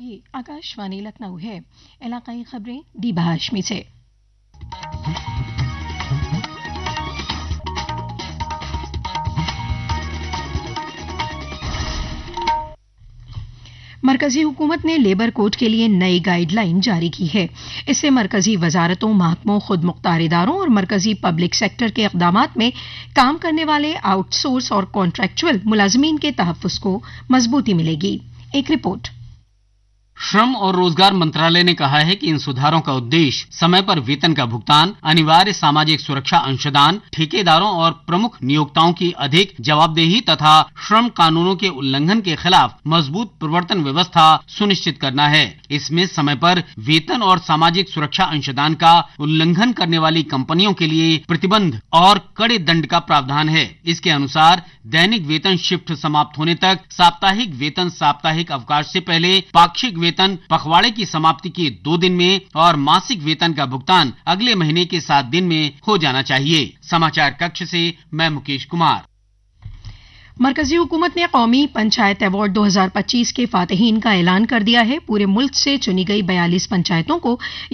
ये आकाशवाणी लखनऊ है। इलाकाई खबरें दीबा हाशमी से। मरकजी हुकूमत ने लेबर कोड के लिए नई गाइडलाइन जारी की है। इससे मरकजी वजारतों, महकमों, खुद मुख्तार इदारों और मरकजी पब्लिक सेक्टर के इक़दामात में काम करने वाले आउटसोर्स और कॉन्ट्रैक्चुअल मुलाजमीन के तहफ़्फ़ुज़ को मजबूती मिलेगी। एक रिपोर्ट। श्रम और रोजगार मंत्रालय ने कहा है कि इन सुधारों का उद्देश्य समय पर वेतन का भुगतान, अनिवार्य सामाजिक सुरक्षा अंशदान, ठेकेदारों और प्रमुख नियोक्ताओं की अधिक जवाबदेही तथा श्रम कानूनों के उल्लंघन के खिलाफ मजबूत प्रवर्तन व्यवस्था सुनिश्चित करना है। इसमें समय पर वेतन और सामाजिक सुरक्षा अंशदान का उल्लंघन करने वाली कंपनियों के लिए प्रतिबंध और कड़े दंड का प्रावधान है। इसके अनुसार दैनिक वेतन शिफ्ट समाप्त होने तक, साप्ताहिक वेतन साप्ताहिक अवकाश से पहले, पाक्षिक वेतन पखवाड़े की समाप्ति के 2 दिन में और मासिक वेतन का भुगतान अगले महीने के 7 दिन में हो जाना चाहिए। समाचार कक्ष से मैं मुकेश कुमार। मरकजी हुकूमत ने कौमी पंचायत अवार्ड 2025 के फातिहीन का ऐलान कर दिया है। पूरे मुल्क से चुनी गई 42 पंचायतों को